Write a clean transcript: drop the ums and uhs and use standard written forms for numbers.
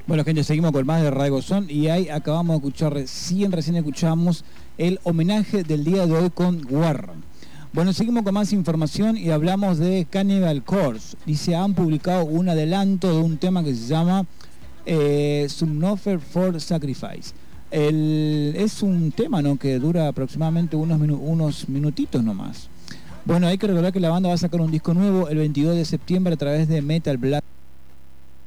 Bueno, gente, seguimos con más de Radio Son y ahí acabamos de escuchar, recién escuchamos el homenaje del día de hoy con War. Bueno, seguimos con más información y hablamos de Cannibal Corpse. Dice, han publicado un adelanto de un tema que se llama Subnaufer for Sacrifice. Es un tema, ¿no?, que dura aproximadamente unos minutitos nomás. Bueno, hay que recordar que la banda va a sacar un disco nuevo el 22 de septiembre a través de Metal Blade.